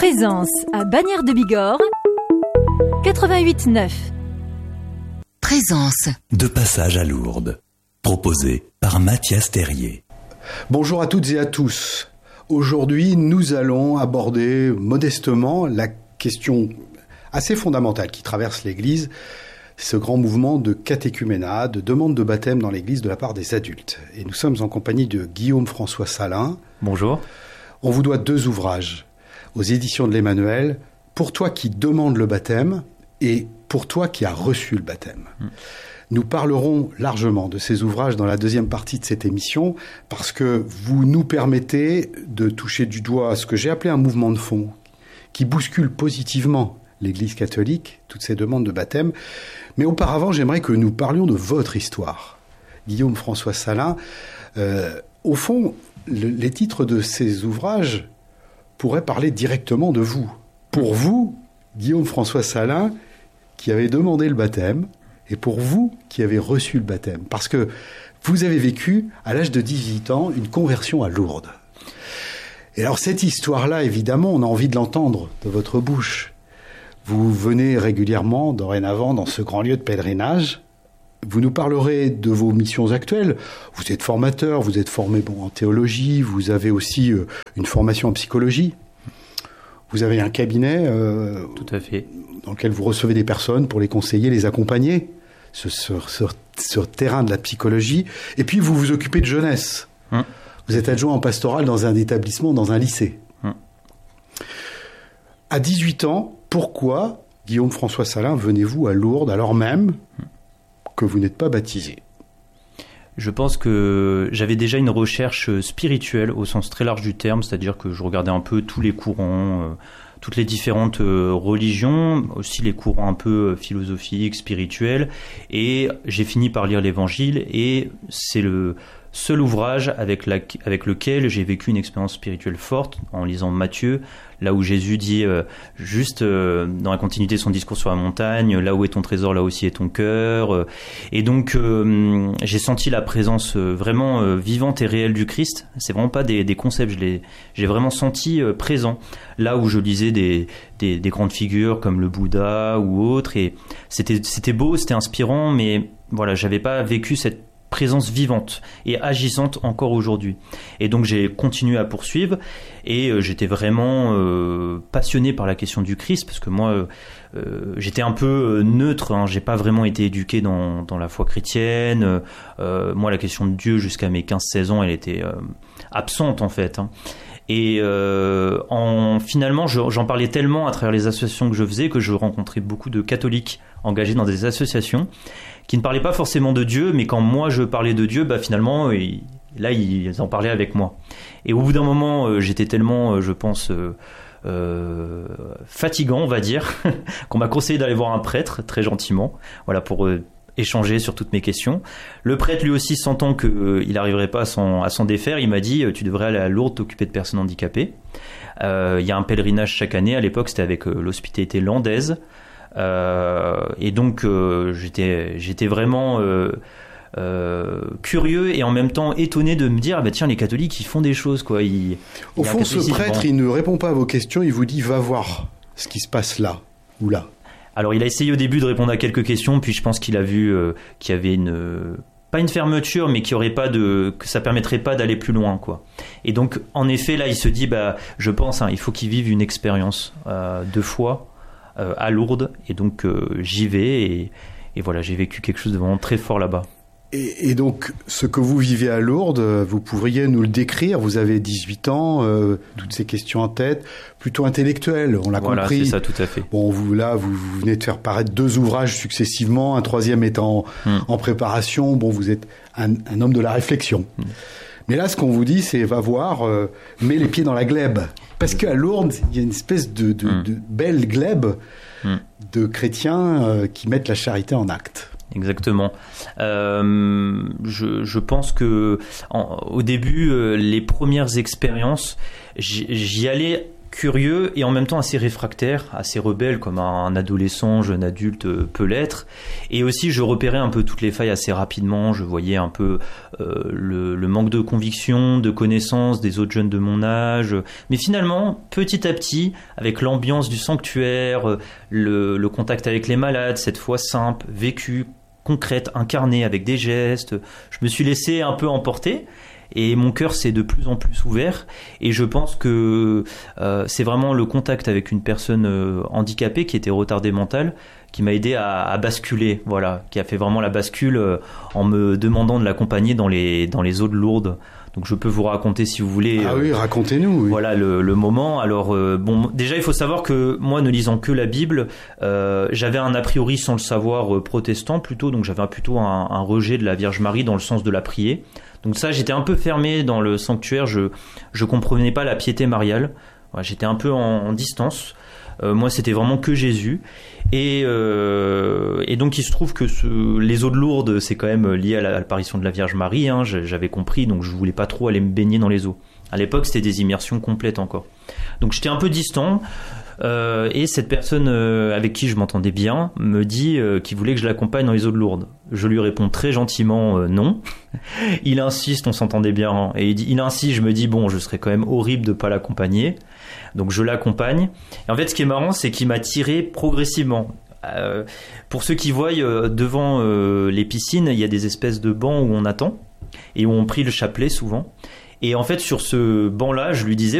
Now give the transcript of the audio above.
Présence à Bagnères de Bigorre, 88.9. Présence. De passage à Lourdes. Proposé par Mathias Terrier. Bonjour à toutes et à tous. Aujourd'hui, nous allons aborder modestement la question assez fondamentale qui traverse l'Église, ce grand mouvement de catéchuménat, de demande de baptême dans l'Église de la part des adultes. Et nous sommes en compagnie de Guillaume François Salin. Bonjour. On vous doit 2 ouvrages aux éditions de l'Emmanuel, pour toi qui demande le baptême et pour toi qui as reçu le baptême. Nous parlerons largement de ces ouvrages dans la deuxième partie de cette émission parce que vous nous permettez de toucher du doigt ce que j'ai appelé un mouvement de fond qui bouscule positivement l'Église catholique, toutes ces demandes de baptême. Mais auparavant, j'aimerais que nous parlions de votre histoire. Guillaume François Salin, au fond, les titres de ces ouvrages pourraient parler directement de vous. Pour vous, Guillaume François Salin, qui avez demandé le baptême, et pour vous qui avez reçu le baptême. Parce que vous avez vécu, à l'âge de 18 ans, une conversion à Lourdes. Et alors cette histoire-là, évidemment, on a envie de l'entendre de votre bouche. Vous venez régulièrement, dorénavant, dans ce grand lieu de pèlerinage. Vous nous parlerez de vos missions actuelles. Vous êtes formateur, vous êtes formé en théologie, vous avez aussi une formation en psychologie. Vous avez un cabinet Tout à fait. Dans lequel vous recevez des personnes pour les conseiller, les accompagner sur terrain de la psychologie. Et puis vous vous occupez de jeunesse. Vous êtes adjoint en pastoral dans un établissement, dans un lycée. À 18 ans, pourquoi, Guillaume François Salin, venez-vous à Lourdes alors même que vous n'êtes pas baptisé? Je pense que j'avais déjà une recherche spirituelle au sens très large du terme, c'est-à-dire que je regardais un peu tous les courants, toutes les différentes religions, aussi les courants un peu philosophiques, spirituels, et j'ai fini par lire l'Évangile, et c'est le seul ouvrage avec lequel j'ai vécu une expérience spirituelle forte, en lisant Matthieu, là où Jésus dit juste dans la continuité de son discours sur la montagne, là où est ton trésor, là aussi est ton cœur. Et donc j'ai senti la présence vraiment vivante et réelle du Christ. C'est vraiment pas des concepts, j'ai vraiment senti présent. Là où je lisais des grandes figures comme le Bouddha ou autres, et c'était beau, c'était inspirant, mais voilà, j'avais pas vécu cette présence vivante et agissante encore aujourd'hui. Et donc j'ai continué à poursuivre et j'étais vraiment passionné par la question du Christ parce que moi j'étais un peu neutre, hein, j'ai pas vraiment été éduqué dans la foi chrétienne. Moi la question de Dieu jusqu'à mes 15-16 ans elle était absente en fait, hein. Et finalement, j'en parlais tellement à travers les associations que je faisais que je rencontrais beaucoup de catholiques engagés dans des associations qui ne parlaient pas forcément de Dieu, mais quand moi je parlais de Dieu, finalement, là ils en parlaient avec moi. Et au bout d'un moment, j'étais tellement, je pense, fatigant, on va dire, qu'on m'a conseillé d'aller voir un prêtre, très gentiment, voilà, pour échanger sur toutes mes questions. Le prêtre, lui aussi, sentant qu'il n'arriverait pas à s'en défaire, il m'a dit « Tu devrais aller à Lourdes t'occuper de personnes handicapées. » Il y a un pèlerinage chaque année. À l'époque, c'était avec l'hospitalité landaise. Et donc, j'étais vraiment curieux et en même temps étonné de me dire tiens, les catholiques, ils font des choses, quoi. Au fond, ce prêtre, il ne répond pas à vos questions, il vous dit « Va voir ce qui se passe là ou là ». Alors, il a essayé au début de répondre à quelques questions, puis je pense qu'il a vu qu'il y avait pas une fermeture, mais que ça permettrait pas d'aller plus loin, quoi. Et donc, en effet, là, il se dit, je pense, il faut qu'il vive une expérience de foi à Lourdes, et donc j'y vais, et voilà, j'ai vécu quelque chose de vraiment très fort là-bas. Et donc, ce que vous vivez à Lourdes, vous pourriez nous le décrire? Vous avez 18 ans, toutes ces questions en tête, plutôt intellectuelles, on l'a compris. Voilà, c'est ça, tout à fait. Bon, vous venez de faire paraître 2 ouvrages successivement, un 3e étant en préparation. Bon, vous êtes un homme de la réflexion. Mais là, ce qu'on vous dit, c'est va voir, mets les pieds dans la glèbe. Parce qu'à Lourdes, il y a une espèce de belle glèbe de chrétiens qui mettent la charité en acte. Exactement. Je pense que au début, les premières expériences, j'y allais curieux et en même temps assez réfractaire, assez rebelle comme un adolescent, jeune adulte peut l'être. Et aussi, je repérais un peu toutes les failles assez rapidement. Je voyais un peu le manque de conviction, de connaissance des autres jeunes de mon âge. Mais finalement, petit à petit, avec l'ambiance du sanctuaire, le contact avec les malades, cette foi simple, vécue, concrète, incarnée avec des gestes, je me suis laissé un peu emporter. Et mon cœur s'est de plus en plus ouvert et je pense que c'est vraiment le contact avec une personne handicapée qui était retardée mentale qui m'a aidé à basculer, voilà, qui a fait vraiment la bascule en me demandant de l'accompagner dans les eaux de Lourdes. Donc je peux vous raconter si vous voulez. Ah oui, racontez-nous. Oui. Voilà le moment. Alors bon, déjà il faut savoir que moi, ne lisant que la Bible, j'avais un a priori sans le savoir protestant plutôt, donc j'avais plutôt un rejet de la Vierge Marie dans le sens de la prier. Donc ça, j'étais un peu fermé dans le sanctuaire, je comprenais pas la piété mariale. Voilà, j'étais un peu en distance. Moi, c'était vraiment que Jésus. Et donc, il se trouve que les eaux de Lourdes, c'est quand même lié à l'apparition de la Vierge Marie. Hein, j'avais compris, donc je voulais pas trop aller me baigner dans les eaux. À l'époque, c'était des immersions complètes encore. Donc, j'étais un peu distant. Et cette personne avec qui je m'entendais bien me dit qu'il voulait que je l'accompagne dans les eaux de Lourdes. Je lui réponds très gentiment non. Il insiste, on s'entendait bien, hein, et il insiste, je me dis bon, je serais quand même horrible de pas l'accompagner. Donc je l'accompagne. Et en fait, ce qui est marrant, c'est qu'il m'a tiré progressivement. Pour ceux qui voient devant les piscines, il y a des espèces de bancs où on attend et où on prie le chapelet souvent. Et en fait, sur ce banc-là, je lui disais